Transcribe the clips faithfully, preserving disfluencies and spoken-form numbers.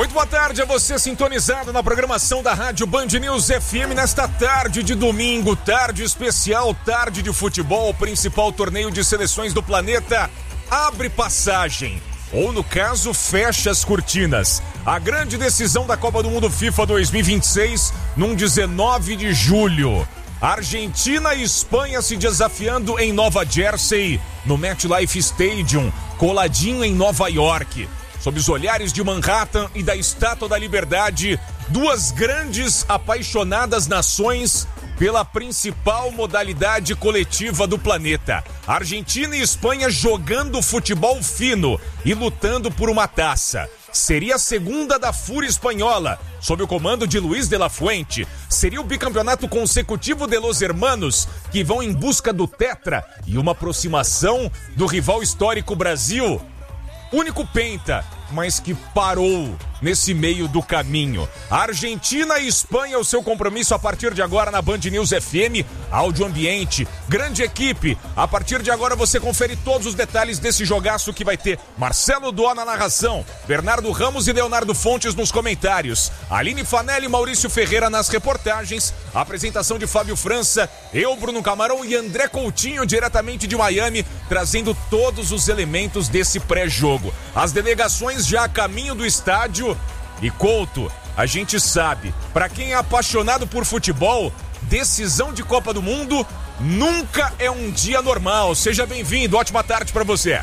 Muito boa tarde a você sintonizado na programação da Rádio Band News F M nesta tarde de domingo, tarde especial, tarde de futebol, o principal torneio de seleções do planeta abre passagem, ou no caso fecha as cortinas. A grande decisão da Copa do Mundo FIFA dois mil e vinte e seis num dezenove de julho. Argentina e Espanha se desafiando em Nova Jersey, no MetLife Stadium, coladinho em Nova York. Sob os olhares de Manhattan e da Estátua da Liberdade, duas grandes apaixonadas nações pela principal modalidade coletiva do planeta. Argentina e Espanha jogando futebol fino e lutando por uma taça. Seria a segunda da Fúria Espanhola, sob o comando de Luis de la Fuente. Seria o bicampeonato consecutivo de Los Hermanos, que vão em busca do tetra e uma aproximação do rival histórico Brasil. Único penta, mas que parou nesse meio do caminho. Argentina e Espanha, o seu compromisso a partir de agora na Band News F M, áudio ambiente, grande equipe. A partir de agora você confere todos os detalhes desse jogaço que vai ter Marcelo Dó na narração, Bernardo Ramos e Leonardo Fontes nos comentários, Aline Fanelli e Maurício Ferreira nas reportagens, a apresentação de Fábio França, eu, Bruno Camarão e André Coutinho diretamente de Miami, trazendo todos os elementos desse pré-jogo. As delegações já a caminho do estádio. E Couto, a gente sabe, para quem é apaixonado por futebol, decisão de Copa do Mundo nunca é um dia normal. Seja bem-vindo, ótima tarde para você.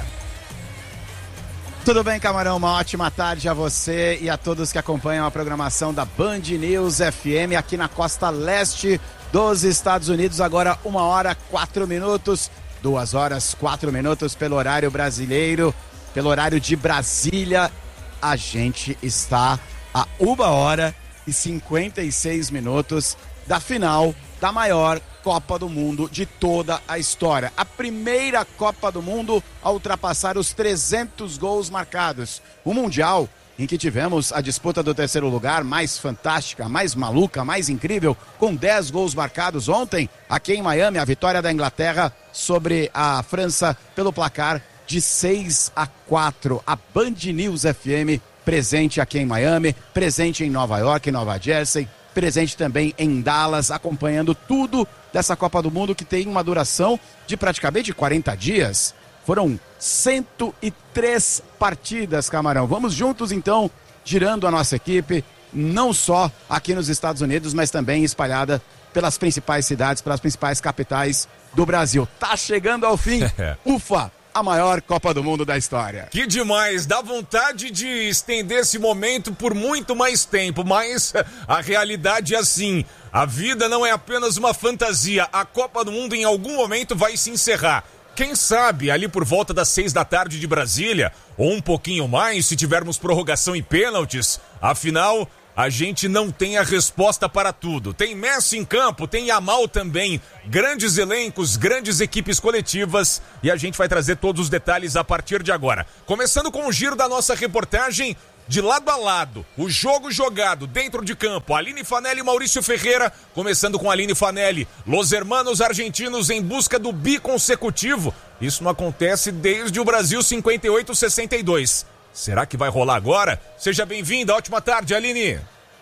Tudo bem, Camarão? Uma ótima tarde a você e a todos que acompanham a programação da Band News F M aqui na costa leste dos Estados Unidos. Agora uma hora, quatro minutos, duas horas, quatro minutos pelo horário brasileiro, pelo horário de Brasília. A gente está a uma hora e cinquenta e seis minutos da final da maior Copa do Mundo de toda a história. A primeira Copa do Mundo a ultrapassar os trezentos gols marcados. O Mundial em que tivemos a disputa do terceiro lugar mais fantástica, mais maluca, mais incrível, com dez gols marcados ontem, aqui em Miami, a vitória da Inglaterra sobre a França pelo placar de seis a quatro. A Band News F M presente aqui em Miami, presente em Nova York, Nova Jersey, presente também em Dallas, acompanhando tudo dessa Copa do Mundo que tem uma duração de praticamente quarenta dias. Foram cento e três partidas, Camarão. Vamos juntos então, girando a nossa equipe, não só aqui nos Estados Unidos, mas também espalhada pelas principais cidades, pelas principais capitais do Brasil. Tá chegando ao fim. Ufa! A maior Copa do Mundo da história. Que demais, dá vontade de estender esse momento por muito mais tempo, mas a realidade é assim, a vida não é apenas uma fantasia, a Copa do Mundo em algum momento vai se encerrar. Quem sabe ali por volta das seis da tarde de Brasília, ou um pouquinho mais se tivermos prorrogação e pênaltis, afinal... a gente não tem a resposta para tudo. Tem Messi em campo, tem Yamal também. Grandes elencos, grandes equipes coletivas. E a gente vai trazer todos os detalhes a partir de agora. Começando com o giro da nossa reportagem de lado a lado. O jogo jogado dentro de campo. Aline Fanelli e Maurício Ferreira. Começando com Aline Fanelli. Los Hermanos argentinos em busca do biconsecutivo. Isso não acontece desde o Brasil cinquenta e oito sessenta e dois. Será que vai rolar agora? Seja bem-vinda, ótima tarde, Aline.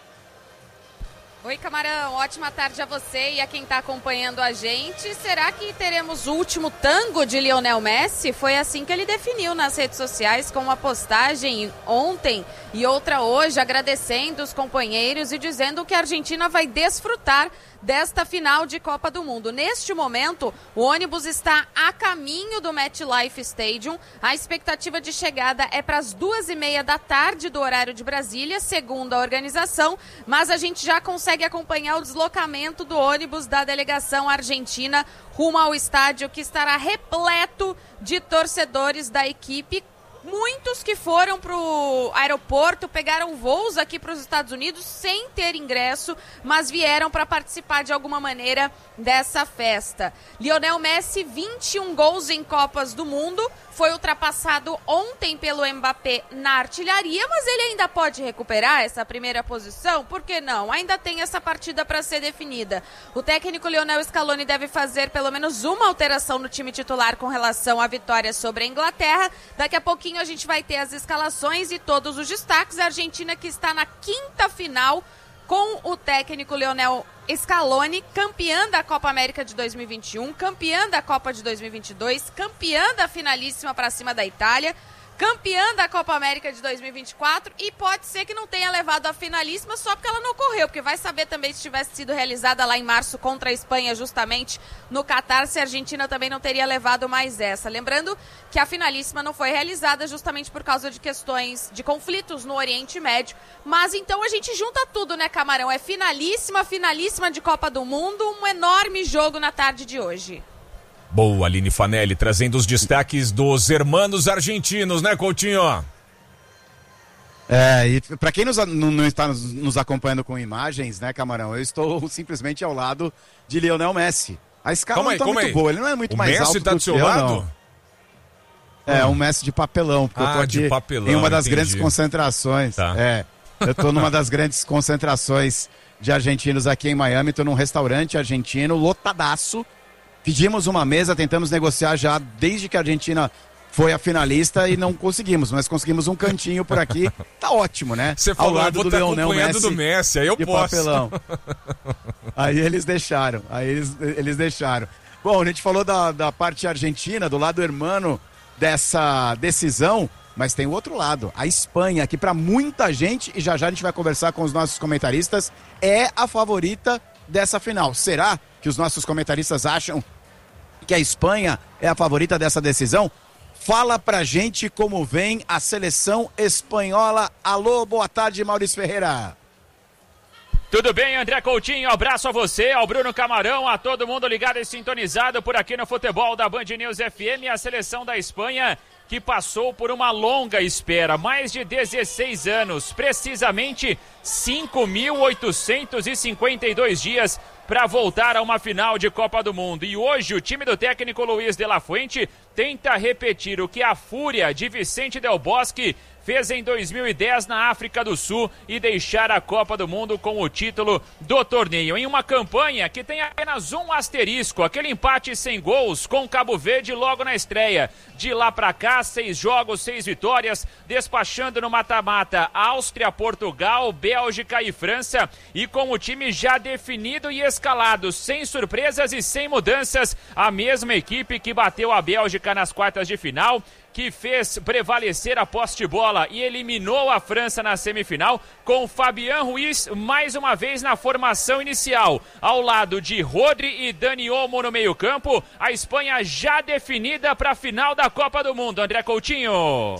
Oi, Camarão, ótima tarde a você e a quem está acompanhando a gente. Será que teremos o último tango de Lionel Messi? Foi assim que ele definiu nas redes sociais, com uma postagem ontem e outra hoje, agradecendo os companheiros e dizendo que a Argentina vai desfrutar desta final de Copa do Mundo. Neste momento, o ônibus está a caminho do MetLife Stadium. A expectativa de chegada é para as duas e meia da tarde do horário de Brasília, segundo a organização, mas a gente já consegue acompanhar o deslocamento do ônibus da delegação argentina rumo ao estádio, que estará repleto de torcedores da equipe. Muitos que foram para o aeroporto, pegaram voos aqui para os Estados Unidos sem ter ingresso, mas vieram para participar de alguma maneira dessa festa. Lionel Messi, vinte e um gols em Copas do Mundo, foi ultrapassado ontem pelo Mbappé na artilharia, mas ele ainda pode recuperar essa primeira posição? Por que não? Ainda tem essa partida para ser definida. O técnico Lionel Scaloni deve fazer pelo menos uma alteração no time titular com relação à vitória sobre a Inglaterra. Daqui a pouquinho a gente vai ter as escalações e todos os destaques. A Argentina que está na quinta final com o técnico Lionel Scaloni, campeã da Copa América de dois mil e vinte e um, campeã da Copa de dois mil e vinte e dois, campeã da finalíssima para cima da Itália, campeã da Copa América de dois mil e vinte e quatro e pode ser que não tenha levado a finalíssima só porque ela não ocorreu, porque vai saber também se tivesse sido realizada lá em março contra a Espanha, justamente no Catar, se a Argentina também não teria levado mais essa. Lembrando que a finalíssima não foi realizada justamente por causa de questões de conflitos no Oriente Médio, mas então a gente junta tudo, né, Camarão? É finalíssima, finalíssima de Copa do Mundo, um enorme jogo na tarde de hoje. Boa, Aline Fanelli, trazendo os destaques dos hermanos argentinos, né, Coutinho? É, e para quem nos, não, não está nos, nos acompanhando com imagens, né, Camarão, eu estou simplesmente ao lado de Lionel Messi. A escala calma não está muito aí. boa, ele não é muito o mais Messi alto tá do do seu que eu, lado? não. É, um Messi de papelão, porque ah, eu tô aqui de papelão, em uma das entendi. grandes concentrações. Tá. É, eu tô numa das grandes concentrações de argentinos aqui em Miami, tô num restaurante argentino, lotadaço. Pedimos uma mesa, tentamos negociar já desde que a Argentina foi a finalista e não conseguimos, mas conseguimos um cantinho por aqui. Tá ótimo, né? Você falou, ao lado eu vou do estar Lionel acompanhando Messi do Messi, aí eu de posso. papelão. Aí eles deixaram, aí eles, eles deixaram. Bom, a gente falou da, da parte argentina, do lado hermano dessa decisão, mas tem o outro lado, a Espanha, que para muita gente, e já já a gente vai conversar com os nossos comentaristas, é a favorita dessa final. Será que os nossos comentaristas acham que a Espanha é a favorita dessa decisão? Fala pra gente como vem a seleção espanhola. Alô, boa tarde, Maurício Ferreira. Tudo bem, André Coutinho? Abraço a você, ao Bruno Camarão, a todo mundo ligado e sintonizado por aqui no futebol da Band News F M. A seleção da Espanha que passou por uma longa espera, mais de dezesseis anos, precisamente cinco mil oitocentos e cinquenta e dois dias para voltar a uma final de Copa do Mundo. E hoje o time do técnico Luiz de la Fuente tenta repetir o que a fúria de Vicente Del Bosque fez em dois mil e dez na África do Sul e deixar a Copa do Mundo com o título do torneio. Em uma campanha que tem apenas um asterisco, aquele empate sem gols com Cabo Verde logo na estreia. De lá pra cá, seis jogos, seis vitórias, despachando no mata-mata Áustria, Portugal, Bélgica e França. E com o time já definido e escalado, sem surpresas e sem mudanças, a mesma equipe que bateu a Bélgica nas quartas de final, que fez prevalecer a posse de bola e eliminou a França na semifinal, com Fabián Ruiz mais uma vez na formação inicial. Ao lado de Rodri e Dani Olmo no meio-campo, a Espanha já definida para a final da Copa do Mundo. André Coutinho.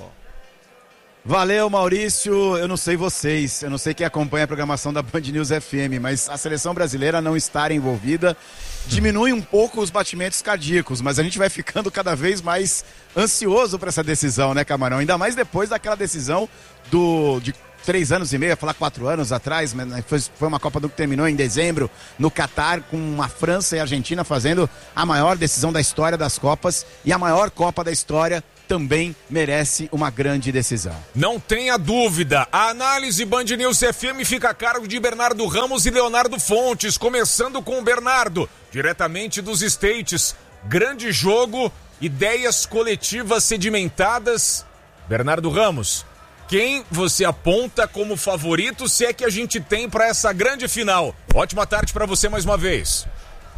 Valeu, Maurício. Eu não sei vocês, eu não sei quem acompanha a programação da Band News F M, mas a seleção brasileira não estar envolvida diminui um pouco os batimentos cardíacos, mas a gente vai ficando cada vez mais ansioso para essa decisão, né, Camarão? Ainda mais depois daquela decisão do, de três anos e meio, ia falar quatro anos atrás, mas foi, foi uma Copa do que terminou em dezembro, no Catar, com a França e a Argentina fazendo a maior decisão da história das Copas, e a maior Copa da história também merece uma grande decisão. Não tenha dúvida, a análise Band News F M fica a cargo de Bernardo Ramos e Leonardo Fontes, começando com o Bernardo, diretamente dos States. Grande jogo, ideias coletivas sedimentadas. Bernardo Ramos, quem você aponta como favorito, se é que a gente tem para essa grande final? Ótima tarde para você mais uma vez.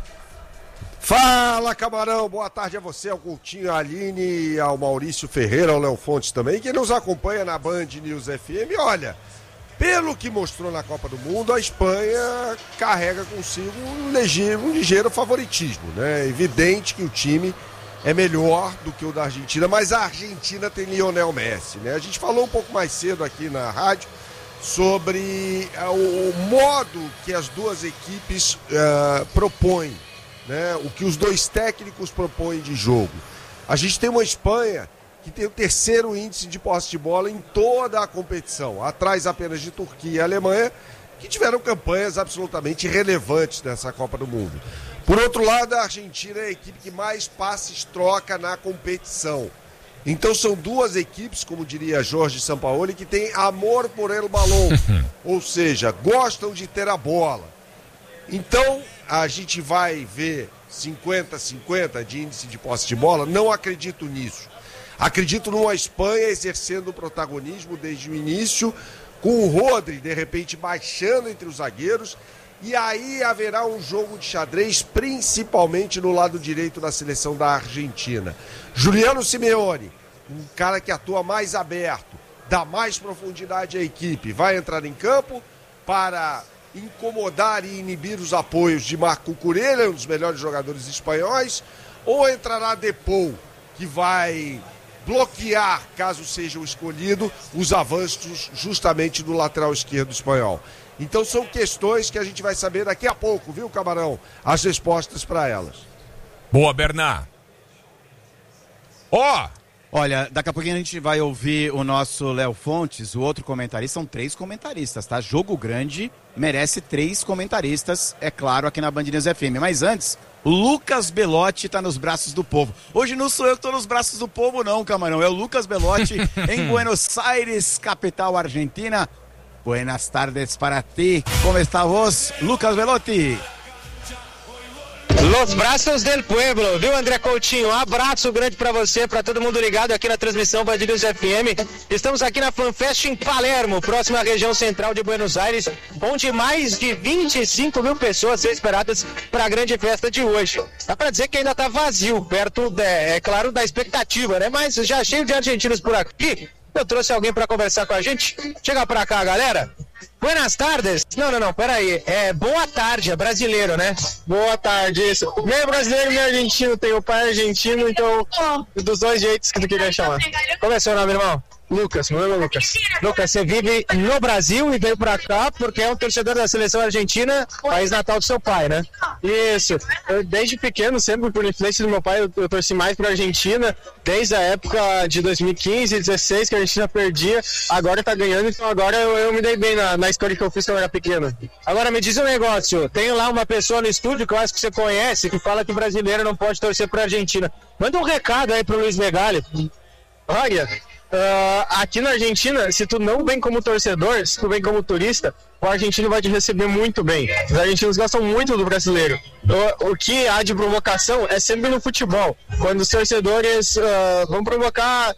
Fala, Camarão, boa tarde a você, ao Coutinho, a Aline, ao Maurício Ferreira, ao Léo Fontes também, que nos acompanha na Band News F M. Olha, pelo que mostrou na Copa do Mundo, a Espanha carrega consigo um ligeiro, um ligeiro favoritismo, né? É evidente que o time é melhor do que o da Argentina, mas a Argentina tem Lionel Messi, né? A gente falou um pouco mais cedo aqui na rádio sobre uh, o modo que as duas equipes uh, propõem, né, o que os dois técnicos propõem de jogo. A gente tem uma Espanha que tem o terceiro índice de posse de bola em toda a competição, atrás apenas de Turquia e Alemanha, que tiveram campanhas absolutamente relevantes nessa Copa do Mundo. Por outro lado, a Argentina é a equipe que mais passes troca na competição. Então são duas equipes, como diria Jorge Sampaoli, que têm amor por el balão, ou seja, gostam de ter a bola. Então a gente vai ver cinquenta a cinquenta de índice de posse de bola? Não acredito nisso. Acredito numa Espanha exercendo o protagonismo desde o início, com o Rodri, de repente, baixando entre os zagueiros, e aí haverá um jogo de xadrez, principalmente no lado direito da seleção da Argentina. Juliano Simeone, um cara que atua mais aberto, dá mais profundidade à equipe, vai entrar em campo para incomodar e inibir os apoios de Marco Cucurella, um dos melhores jogadores espanhóis, ou entrará Depou, que vai bloquear, caso seja o escolhido, os avanços justamente do lateral esquerdo espanhol. Então são questões que a gente vai saber daqui a pouco, viu, Camarão? As respostas para elas. Boa, Bernard. Ó! Oh! Olha, daqui a pouquinho a gente vai ouvir o nosso Léo Fontes, o outro comentarista. São três comentaristas, tá? Jogo grande merece três comentaristas, é claro, aqui na Band News F M. Mas antes, Lucas Belotti tá nos braços do povo. Hoje não sou eu que tô nos braços do povo não, Camarão. É o Lucas Belotti em Buenos Aires, capital argentina. Buenas tardes para ti. Como está vos, Lucas Belotti? Los braços del pueblo, viu, André Coutinho? Um abraço grande pra você, pra todo mundo ligado aqui na transmissão Band News F M. Estamos aqui na FanFest em Palermo, próxima à região central de Buenos Aires, onde mais de vinte e cinco mil pessoas são esperadas para a grande festa de hoje. Dá pra dizer que ainda tá vazio, perto, de, é claro, da expectativa, né? Mas já cheio de argentinos por aqui. Eu trouxe alguém para conversar com a gente. Chega pra cá, galera. Buenas tardes. Não, não, não, peraí. É boa tarde, é brasileiro, né? Boa tarde, isso. Nem brasileiro, nem argentino. Tem o pai argentino, então dos dois jeitos que tu queria chamar. Como é seu nome, irmão? Lucas, meu nome é Lucas. Lucas, você vive no Brasil e veio pra cá porque é um torcedor da seleção argentina, país natal do seu pai, né? Isso. Eu, desde pequeno, sempre por influência do meu pai, eu, eu torci mais pra Argentina, desde a época de dois mil e quinze, dezesseis, que a Argentina perdia, agora tá ganhando, então agora eu, eu me dei bem na, na escolha que eu fiz quando eu era pequeno. Agora me diz um negócio, tem lá uma pessoa no estúdio que eu acho que você conhece, que fala que brasileiro não pode torcer pra Argentina. Manda um recado aí pro Luiz Megali. Olha... Uh, aqui na Argentina, se tu não vem como torcedor, se tu vem como turista, o argentino vai te receber muito bem. Os argentinos gostam muito do brasileiro. O, o que há de provocação é sempre no futebol, quando os torcedores uh, vão provocar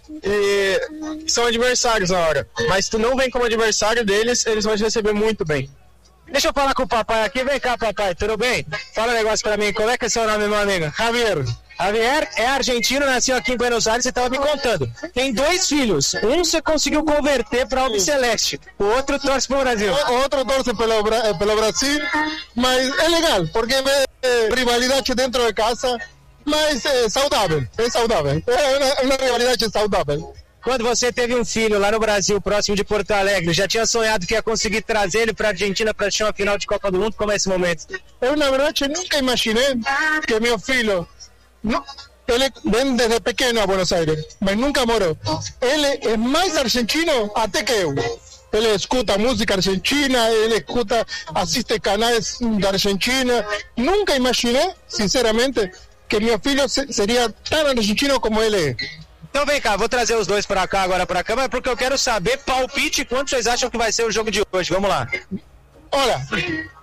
e são adversários na hora. Mas se tu não vem como adversário deles, eles vão te receber muito bem. Deixa eu falar com o papai aqui. Vem cá, papai, tudo bem? Fala um negócio pra mim. Como é que é seu nome, meu amigo? Javier. Javier é argentino, nasceu aqui em Buenos Aires, você estava me contando. Tem dois filhos. Um você conseguiu converter para Albiceleste, o outro torce para o Brasil. O outro torce pelo, pelo Brasil, mas é legal, porque é rivalidade dentro de casa, mas é saudável, é saudável. É uma, uma rivalidade saudável. Quando você teve um filho lá no Brasil, próximo de Porto Alegre, já tinha sonhado que ia conseguir trazer ele para a Argentina para assistir uma final de Copa do Mundo? Como é esse momento? Eu, na verdade, nunca imaginei que meu filho... No, ele vem desde pequeno a Buenos Aires, mas nunca morou. Ele é mais argentino até que eu. Ele escuta música argentina, ele escuta, assiste canais da Argentina. Nunca imaginei, sinceramente, que meu filho seria tão argentino como ele é. Então vem cá, vou trazer os dois para cá agora para a câmera, porque eu quero saber palpite quanto vocês acham que vai ser o jogo de hoje. Vamos lá. Olha,